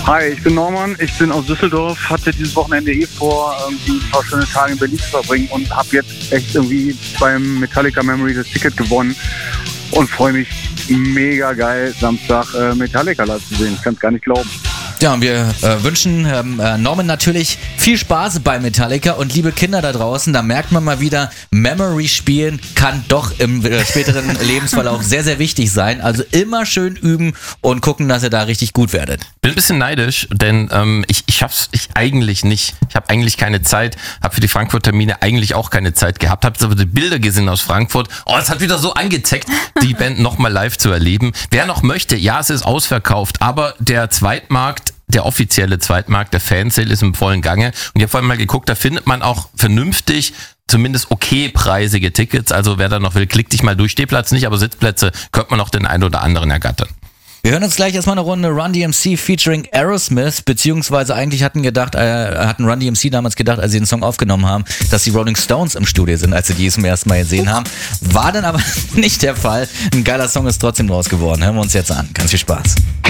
Hi, ich bin Norman, ich bin aus Düsseldorf, hatte dieses Wochenende vor, irgendwie ein paar schöne Tage in Berlin zu verbringen und habe jetzt echt irgendwie beim Metallica Memory das Ticket gewonnen und freue mich mega geil, Samstag Metallica live zu sehen. Ich kann es gar nicht glauben. Ja, und wir wünschen Norman natürlich viel Spaß bei Metallica und liebe Kinder da draußen, da merkt man mal wieder, Memory spielen kann doch im späteren Lebensverlauf sehr, sehr wichtig sein. Also immer schön üben und gucken, dass ihr da richtig gut werdet. Bin ein bisschen neidisch, denn ich eigentlich nicht. Ich habe eigentlich keine Zeit, habe für die Frankfurt-Termine eigentlich auch keine Zeit gehabt, habe aber die Bilder gesehen aus Frankfurt. Oh, es hat wieder so angezeckt, die Band nochmal live zu erleben. Wer noch möchte, ja, es ist ausverkauft, aber der Zweitmarkt, der offizielle Zweitmarkt, der Fansale ist im vollen Gange. Und ich habe vorhin mal geguckt, da findet man auch vernünftig, zumindest okay preisige Tickets. Also wer da noch will, klickt dich mal durch. Stehplatz nicht, aber Sitzplätze könnte man noch den einen oder anderen ergattern. Wir hören uns gleich erstmal eine Runde Run DMC featuring Aerosmith, beziehungsweise eigentlich hatten Run DMC damals gedacht, als sie den Song aufgenommen haben, dass die Rolling Stones im Studio sind, als sie die zum ersten Mal gesehen haben. War dann aber nicht der Fall. Ein geiler Song ist trotzdem draus geworden. Hören wir uns jetzt an. Ganz viel Spaß.